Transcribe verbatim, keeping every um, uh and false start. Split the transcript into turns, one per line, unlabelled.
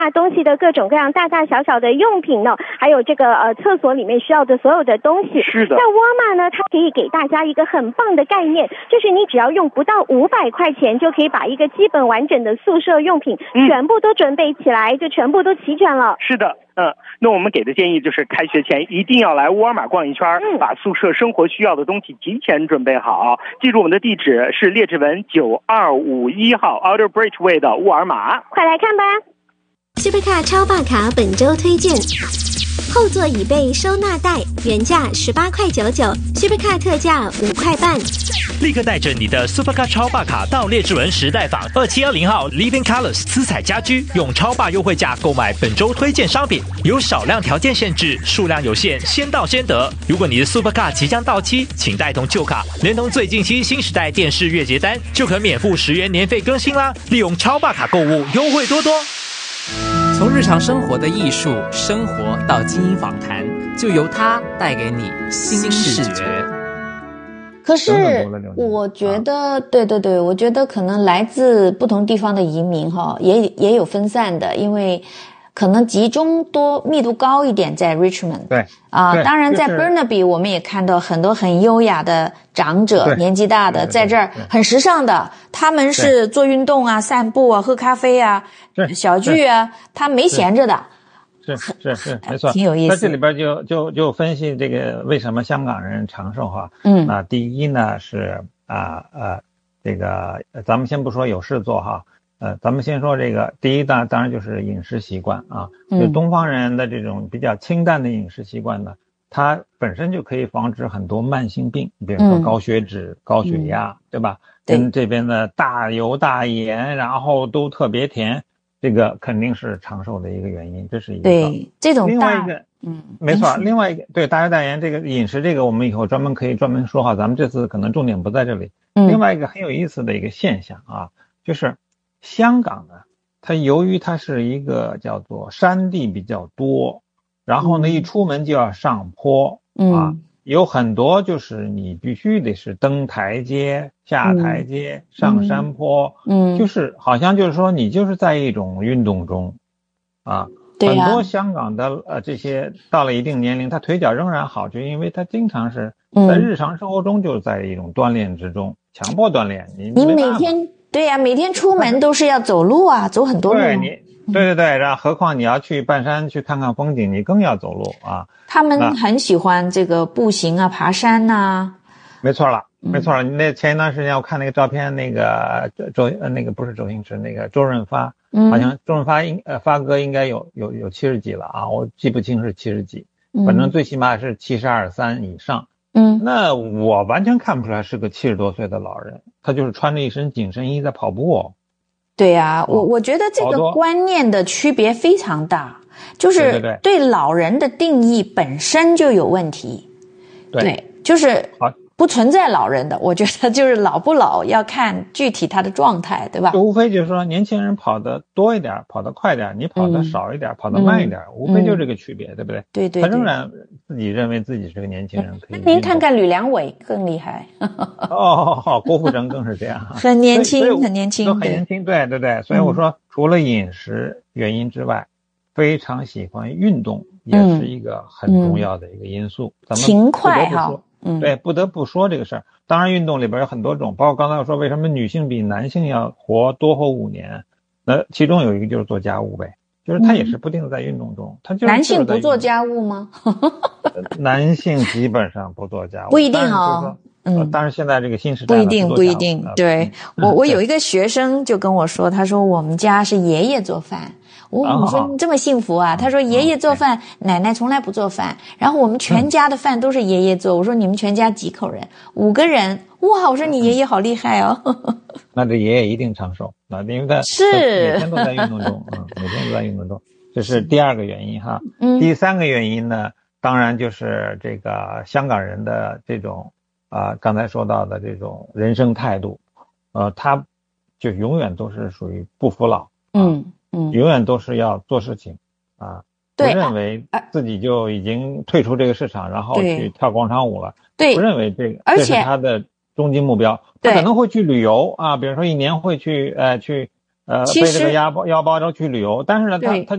东西的各种各样大大小小的用品呢，还有这个呃厕所里面需要的所有的东西。
是的，
在沃尔玛呢，它可以给大家一个很棒的概念，就是你只要用不到五百块钱，就可以把一个基本完整的宿舍用品全部都准备起来，嗯、就全部都齐全了。
是的。嗯，那我们给的建议就是开学前一定要来沃尔玛逛一圈，嗯、把宿舍生活需要的东西提前准备好。记住我们的地址是列治文九二五一号 Outer Bridgeway 的沃尔玛，
快来看吧。
Supercar 超霸卡本周推荐。后座椅背收纳袋原价十八块九九 ，Supercar 特价五块半。
立刻带着你的 Supercar 超霸卡到列治文时代坊二七二零号 Living Colors 姿彩家居，用超霸优惠价购买本周推荐商品，有少量条件限制，数量有限，先到先得。如果你的 Supercar 即将到期，请带同旧卡，连同最近期新时代电视月结单，就可免付十元年费更新啦。利用超霸卡购物，优惠多多。
从日常生活的艺术生活到精英访谈，就由它带给你新视觉。
可是我觉得，对对对，我觉得可能来自不同地方的移民哈，也也有分散的，因为可能集中多密度高一点在 Richmond。
对
啊、
呃，
当然在 Burnaby 我们也看到很多很优雅的长者，年纪大的在这儿很时尚的，他们是做运动啊、散步啊、喝咖啡啊、小聚啊，他没闲着的。
是是是，没错，
挺有意思。
在这里边就就就分析这个为什么香港人长寿哈。
嗯，
啊，第一呢是啊呃这个咱们先不说有事做哈，呃咱们先说这个第一当当然就是饮食习惯啊，就东方人的这种比较清淡的饮食习惯呢，它本身就可以防止很多慢性病，比如说高血脂、嗯、高血压，对吧？跟这边的大油大盐，然后都特别甜。这个肯定是长寿的一个原因，这是一个。
对，这种大
另外一个，嗯，没错。另外一个，对大油大盐这个饮食，这个我们以后专门可以专门说哈，咱们这次可能重点不在这里。嗯。另外一个很有意思的一个现象啊，就是香港呢，它由于它是一个叫做山地比较多，然后呢，一出门就要上坡，嗯、啊。有很多就是你必须得是登台阶、下台阶、嗯、上山坡，嗯，就是好像就是说你就是在一种运动中，啊，对啊，很多香港的呃这些到了一定年龄，他腿脚仍然好，就因为他经常是在日常生活中就在一种锻炼之中，强迫锻炼。你
你每天对呀、啊，每天出门都是要走路啊，走很多路。
对你。对对对，然后何况你要去半山去看看风景，你更要走路啊。
他们很喜欢这个步行啊、爬山呐、啊。
没错了，没错了。嗯、那前一段时间我看那个照片，那个周呃那个不是周星驰，那个周润发，嗯、好像周润发应呃发哥应该有有有七十几了啊，我记不清是七十几，反正最起码是七十二三以上。嗯，那我完全看不出来是个七十多岁的老人，他就是穿着一身紧身衣在跑步哦。
对呀、啊，我我觉得这个观念的区别非常大，就是对老人的定义本身就有问题。
对，
对就是不存在老人的，我觉得就是老不老要看具体他的状态，对吧？
无非就是说年轻人跑得多一点，跑得快点，你跑得少一点，嗯、跑得慢一点，嗯、无非就这个区别，嗯、对不对？
对对对，
他仍然自己认为自己是个年轻人，可以。
您看看吕良伟更厉害。
哦，哦郭富城更是这样，
很年轻，很年轻，
都很年轻，对对对。所以我说，嗯、除了饮食原因之外，非常喜欢运动也是一个很重要的一个因素。
嗯、咱们勤快哈。
嗯，对，不得不说这个事儿。当然，运动里边有很多种，包括刚才我说为什么女性比男性要活多活五年，那其中有一个就是做家务呗，就是他也是不定的在运动中。他、嗯、就是
男性不做家务吗？
男性基本上不做家务，
不一定哦。
嗯，当然现在这个新时代
不一定，不一定。对、嗯、我，我有一个学生就跟我说，他说我们家是爷爷做饭。我、哦、我说你这么幸福啊？他说爷爷做饭，嗯、奶奶从来不做饭，然后我们全家的饭都是爷爷做。我说你们全家几口人？五个人。哇！我说你爷爷好厉害哦。
那这爷爷一定长寿，那因为他
是
每天都在运动中，嗯，每天都在运动中，这是第二个原因哈。嗯。第三个原因呢，当然就是这个香港人的这种啊、呃，刚才说到的这种人生态度，呃，他就永远都是属于不服老。嗯。嗯，永远都是要做事情啊，不认为自己就已经退出这个市场，然后去跳广场舞了。对，不认为这个而且这是他的终极目标。他可能会去旅游啊，比如说一年会去呃去呃背这个腰包腰包然后去旅游，但是呢，他他。